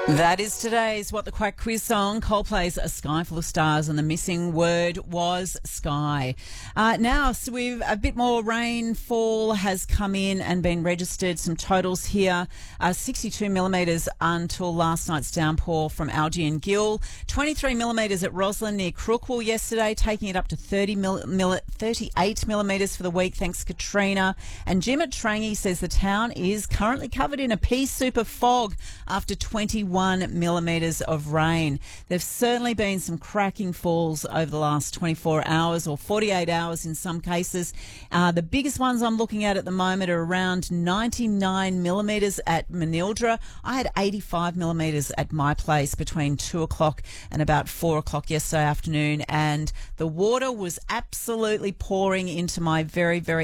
That is today's What the Quack quiz song. Coldplay's A Sky Full of Stars, and the missing word was sky. Now, so we've a bit more rainfall has come in and been registered. Some totals here: 62 millimetres until last night's downpour from Algie and Gill. 23 millimetres at Roslyn near Crookwell yesterday, taking it up to 38 millimetres for the week, thanks Katrina. And Jim at Trangie says the town is currently covered in a pea super fog after 21 millimetres of rain. There's certainly been some cracking falls over the last 24 hours or 48 hours in some cases. The biggest ones I'm looking at the moment are around 99 millimetres at Manildra. I had 85 millimetres at my place between 2 o'clock and about 4 o'clock yesterday afternoon, and the water was absolutely pouring into my very, very